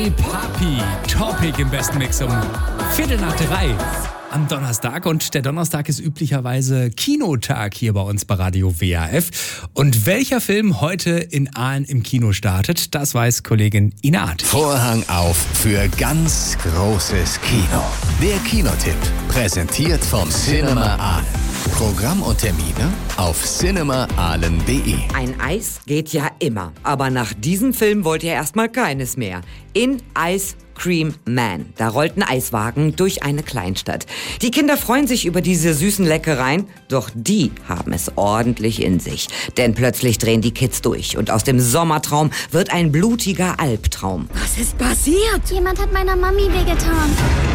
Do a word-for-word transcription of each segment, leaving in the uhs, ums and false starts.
Hey Papi, Topic im besten Mix um Viertel nach drei am Donnerstag. Und der Donnerstag ist üblicherweise Kinotag hier bei uns bei Radio W A F. Und welcher Film heute in Aalen im Kino startet, das weiß Kollegin Ina Art. Vorhang auf für ganz großes Kino. Der Kinotipp, präsentiert vom Cinema Aalen. Programm und Termine auf cinema aalen punkt de. Ein Eis geht ja immer, aber nach diesem Film wollt ihr erstmal keines mehr. In Ice Cream Man. Da rollt ein Eiswagen durch eine Kleinstadt. Die Kinder freuen sich über diese süßen Leckereien, doch die haben es ordentlich in sich. Denn plötzlich drehen die Kids durch und aus dem Sommertraum wird ein blutiger Albtraum. Was ist passiert? Jemand hat meiner Mami wehgetan.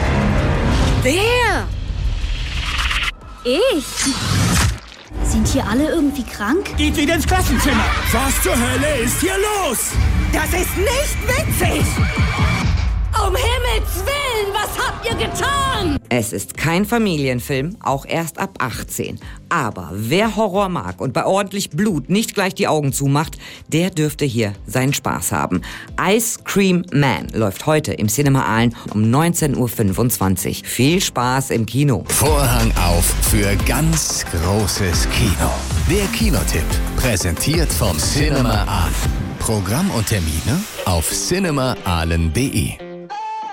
Wer? Ich. Sind hier alle irgendwie krank? Geht wieder ins Klassenzimmer. Was zur Hölle ist hier los? Das ist nicht witzig! Um Himmels Willen, was habt ihr getan? Es ist kein Familienfilm, auch erst ab achtzehn. Aber wer Horror mag und bei ordentlich Blut nicht gleich die Augen zumacht, der dürfte hier seinen Spaß haben. Ice Cream Man läuft heute im Cinema Aalen um neunzehn Uhr fünfundzwanzig. Viel Spaß im Kino. Vorhang auf für ganz großes Kino. Der Kinotipp, präsentiert vom Cinema Aalen. Programm und Termine auf cinema aalen punkt de.